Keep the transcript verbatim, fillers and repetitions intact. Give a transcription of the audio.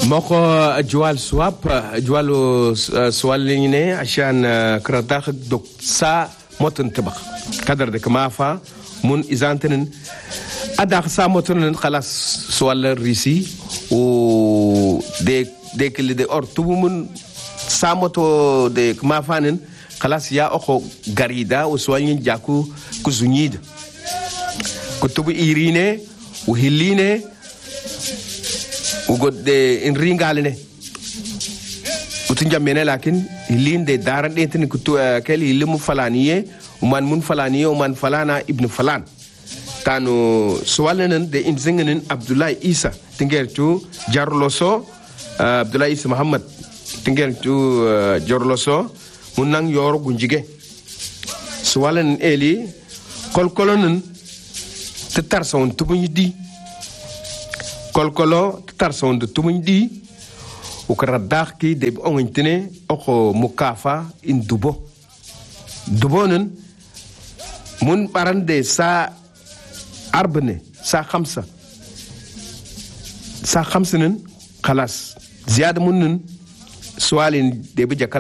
moko jual swap jualu swalingine عشان كرداخ دك سا متن تبخ قدر دك مافا من إذانتن أداخ سا متن خلاص سوال الريسي و دك دك اللي دي أرتبو من سا متو دك مافانن خلاص يا أخو غريدا وسوالين جاكو كزنيد كتبو إيرينه وهلينه وقد إن رينغالنه وتنجمعنا لكن هلين ده دارن ده تني كتو كلي هلي مفلانية ومن من فلانية ومن فلانا ابن فلان كانوا سوالنا ده إنزعنا عبد الله عيسى تنجرتو جارلوسو عبد الله عيسى محمد تنجرتو جارلوسو منang يورو جنجة سوالنا إلي كل كلنا تترسون تبنيدي kolkolo tarson de tumindi o karadak ki de ongintene oko mukafa in dubo dubonen mun barande sa arbne sa khamsa sa khamsenen khalas ziyada munnen swalin de bi